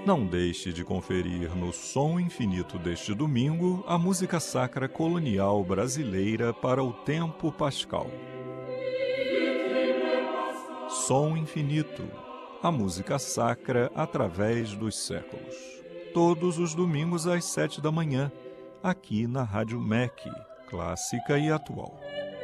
Não deixe de conferir no Som Infinito deste domingo a música sacra colonial brasileira para o tempo pascal. Som Infinito, a música sacra através dos séculos. Todos os domingos às 7 da manhã, aqui na Rádio MEC, clássica e atual.